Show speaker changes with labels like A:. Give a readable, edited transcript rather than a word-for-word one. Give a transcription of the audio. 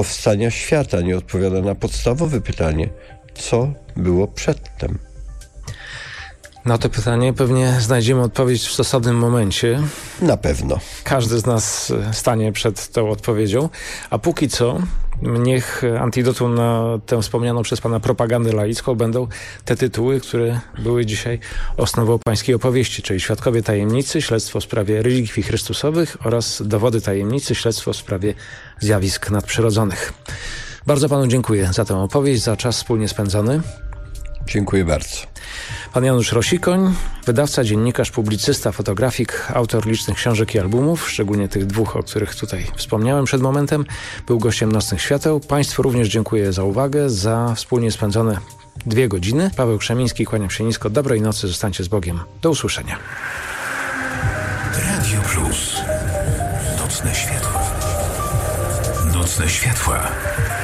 A: powstania świata, nie odpowiada na podstawowe pytanie, co było przedtem.
B: Na to pytanie pewnie znajdziemy odpowiedź w stosownym momencie.
A: Na pewno.
B: Każdy z nas stanie przed tą odpowiedzią, a póki co niech antidotum na tę wspomnianą przez pana propagandę laicką będą te tytuły, które były dzisiaj osnową pańskiej opowieści, czyli Świadkowie Tajemnicy, śledztwo w sprawie relikwii chrystusowych oraz Dowody Tajemnicy, śledztwo w sprawie zjawisk nadprzyrodzonych. Bardzo panu dziękuję za tę opowieść, za czas wspólnie spędzony.
A: Dziękuję bardzo.
B: Pan Janusz Rosikoń, wydawca, dziennikarz, publicysta, fotografik, autor licznych książek i albumów, szczególnie tych dwóch, o których tutaj wspomniałem przed momentem, był gościem Nocnych Świateł. Państwu również dziękuję za uwagę, za wspólnie spędzone 2 godziny. Paweł Krzemiński, kłaniam się nisko. Dobrej nocy, zostańcie z Bogiem. Do usłyszenia.
C: Radio Plus. Nocne światła. Nocne światła.